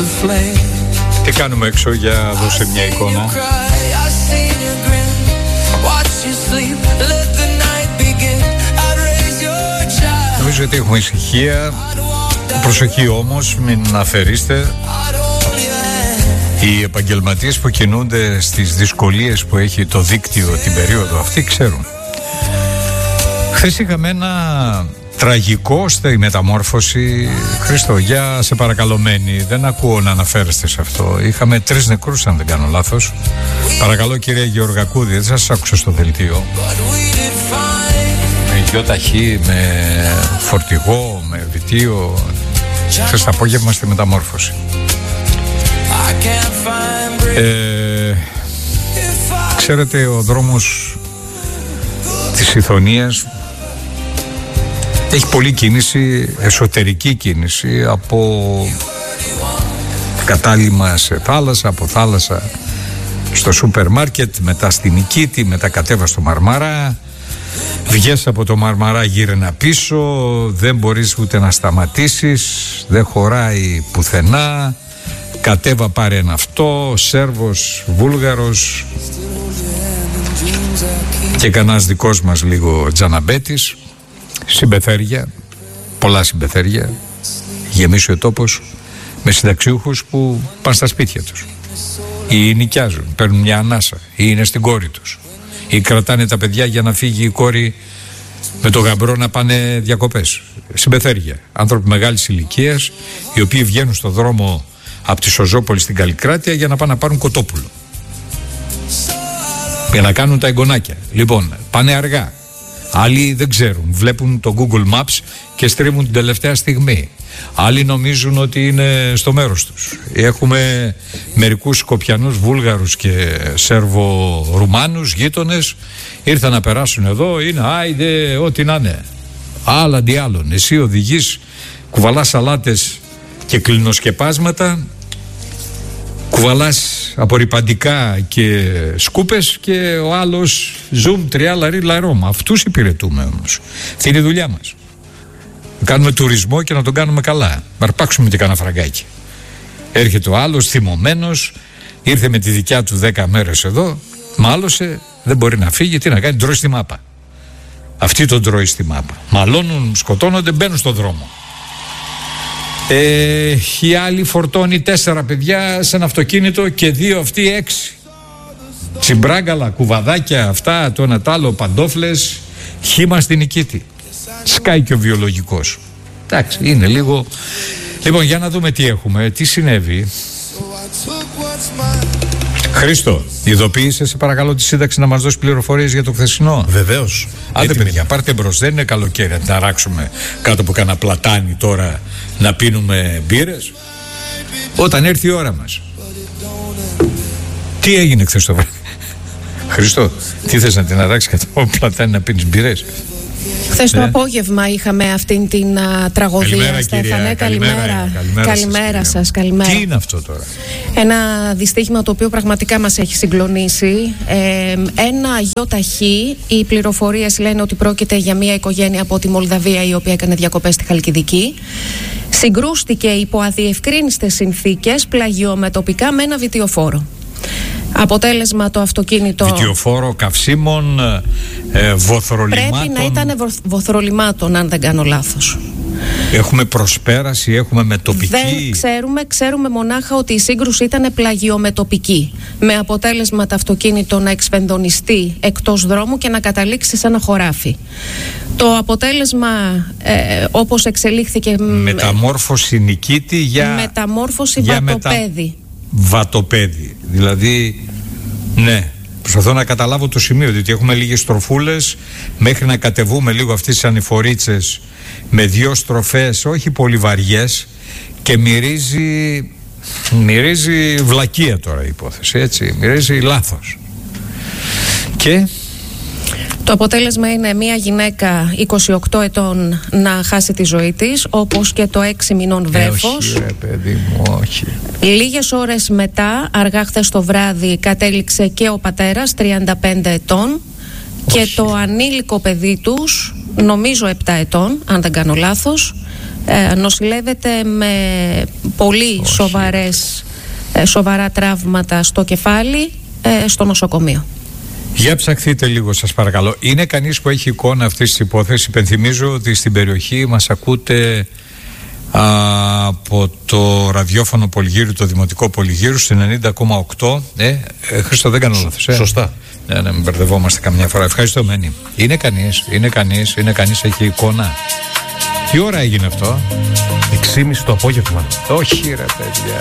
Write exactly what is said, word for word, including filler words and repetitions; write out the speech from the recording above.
Τι κάνουμε έξω, για δώσε μια εικόνα. Νομίζω ότι έχουμε ησυχία. Προσοχή όμως, μην αφαιρείστε. Οι επαγγελματίες που κινούνται στις δυσκολίες που έχει το δίκτυο την περίοδο αυτή ξέρουν. Χθες είχαμε ένα τραγικό στη μεταμόρφωση. Χρήστο, για σε παρακαλώ, μένει. Δεν ακούω να αναφέρεστε σε αυτό. Είχαμε τρεις νεκρούς, αν δεν κάνω λάθος. Παρακαλώ, κύριε Γεωργακούδη, δεν σας άκουσα στο δελτίο. Με γιοταχή, με φορτηγό, με βιτίο. Χθες το απόγευμα στη μεταμόρφωση. Ε, ξέρετε, ο δρόμος της Ιθωνίας έχει πολλή κίνηση, εσωτερική κίνηση, από κατάλημα σε θάλασσα, από θάλασσα στο σούπερ μάρκετ, μετά στην Νικήτη, μετά κατέβα στο Μαρμαρά, βγες από το Μαρμαρά, γύραινα πίσω, δεν μπορείς ούτε να σταματήσεις, δεν χωράει πουθενά, κατέβα πάρε ένα αυτό, Σέρβος, Βούλγαρος και κανένας δικός μας λίγο Τζαναμπέτης. Συμπεθέρια, πολλά συμπεθέρια, γεμίσει ο τόπος με συνταξιούχους που πάνε στα σπίτια τους ή νοικιάζουν, παίρνουν μια ανάσα ή είναι στην κόρη τους ή κρατάνε τα παιδιά για να φύγει η κόρη με το γαμπρό να πάνε διακοπές. Συμπεθέρια, άνθρωποι μεγάλης ηλικίας, οι οποίοι βγαίνουν στο δρόμο από τη Σοζόπολη στην Καλλικράτεια για να πάνε να πάρουν κοτόπουλο, για να κάνουν τα εγγονάκια. Λοιπόν, πάνε αργά. Άλλοι δεν ξέρουν, βλέπουν το Google Maps και στρίβουν την τελευταία στιγμή. Άλλοι νομίζουν ότι είναι στο μέρος τους. Έχουμε μερικούς Σκοπιανούς, Βούλγαρους και Σέρβο-Ρουμάνους γείτονες, ήρθαν να περάσουν εδώ, είναι άιντε ό,τι να είναι. Άλλα αντί άλλων. Εσύ οδηγείς, κουβαλάς σαλάτες και κλινοσκεπάσματα, κουβαλάς απορριπαντικά και σκούπες και ο άλλος ζουμ, τριάλα, ρίλα, ρώμα. Αυτούς υπηρετούμε όμως. Αυτή είναι η δουλειά μας. Να κάνουμε τουρισμό και να τον κάνουμε καλά. Να αρπάξουμε και κανένα φραγκάκι. Έρχεται ο άλλος θυμωμένος, ήρθε με τη δικιά του δέκα μέρες εδώ, μάλωσε, δεν μπορεί να φύγει, τι να κάνει, τρώει στη μάπα. Αυτή τον τρώει στη μάπα. Μαλώνουν, σκοτώνονται, μπαίνουν στον δρόμο. Ε, η άλλη φορτώνει τέσσερα παιδιά σε ένα αυτοκίνητο και δύο αυτοί έξι. Τσιμπράγκαλα, κουβαδάκια, αυτά, το ένα τ' άλλο, παντόφλες, χύμα στην Νικήτη. Σκάει και ο βιολογικός. Εντάξει, είναι λίγο. Λοιπόν, για να δούμε τι έχουμε, τι συνέβη. Χρήστο, ειδοποίησε σε παρακαλώ τη σύνταξη να μας δώσει πληροφορίες για το χθεσινό. Βεβαίως. Άντε παιδιά, πάρτε μπρος, δεν είναι καλοκαίρι να ταράξουμε κάτω από κανένα πλατάνι τώρα να πίνουμε μπύρες. Όταν έρθει η ώρα μας. Τι έγινε χθες το βράδυ? Χρήστο, τι θες να την αράξεις κάτω από πλατάνι να πίνεις μπύρες? Χθες το απόγευμα είχαμε αυτήν την α, τραγωδία. Καλημέρα, Στέφανε, κυρία. καλημέρα. Καλημέρα, καλημέρα, καλημέρα σας, καλημέρα. Τι είναι αυτό τώρα? Ένα δυστύχημα το οποίο πραγματικά μας έχει συγκλονίσει. Ε, ένα γιοταχή. Οι πληροφορίες λένε ότι πρόκειται για μια οικογένεια από τη Μολδαβία η οποία έκανε διακοπές στη Χαλκιδική. Συγκρούστηκε υπό αδιευκρίνιστες συνθήκες πλαγιομετωπικά με ένα βιτιοφόρο. Αποτέλεσμα το αυτοκίνητο. Βιτιοφόρο καυσίμων, ε, βοθρολιμάτων. Πρέπει να ήταν βο, βοθρολιμάτων, αν δεν κάνω λάθος. Έχουμε προσπέραση, έχουμε μετοπική. Δεν ξέρουμε, ξέρουμε μονάχα ότι η σύγκρουση ήταν πλαγιομετοπική. Με αποτέλεσμα το αυτοκίνητο να εξφενδονιστεί εκτός δρόμου και να καταλήξει σε ένα χωράφι. Το αποτέλεσμα, ε, όπως εξελίχθηκε. Μεταμόρφωση Νικήτη για. Μεταμόρφωση για βατοπέδι. Μετα... Βατοπέδι. Δηλαδή, ναι. Προσπαθώ να καταλάβω το σημείο, διότι έχουμε λίγες στροφούλες μέχρι να κατεβούμε λίγο αυτές τις ανηφορίτσες με δύο στροφές, όχι πολύ βαριές, και μυρίζει, μυρίζει βλακεία τώρα η υπόθεση, έτσι, μυρίζει λάθος. Και... Το αποτέλεσμα είναι μια γυναίκα είκοσι οκτώ ετών να χάσει τη ζωή της, όπως και το έξι μηνών βρέφος. Ε, όχι ρε παιδί μου, όχι. Λίγες ώρες μετά, αργά χθες το βράδυ, κατέληξε και ο πατέρας, τριάντα πέντε ετών, όχι. Και το ανήλικο παιδί τους, νομίζω επτά ετών, αν δεν κάνω λάθος, Ε, νοσηλεύεται με πολύ Όχι. σοβαρές, ε, σοβαρά τραύματα στο κεφάλι, ε, στο νοσοκομείο. Για ψαχθείτε λίγο σας παρακαλώ. Είναι κανείς που έχει εικόνα αυτής της υπόθεσης? Υπενθυμίζω ότι στην περιοχή μας ακούτε από το ραδιόφωνο Πολυγύρου, το Δημοτικό Πολυγύρου, στο ενενήντα κόμμα οκτώ. Ε, ε, Χρήστο, δεν κάνω λάθος. Ε. Σωστά. Ναι, ναι, μην μπερδευόμαστε καμιά φορά. Ευχαριστώ, Μένη. Είναι κανείς, είναι κανείς, είναι κανείς, έχει εικόνα? Τι ώρα έγινε αυτό? έξι και μισή το απόγευμα. Όχι ρε παιδιά.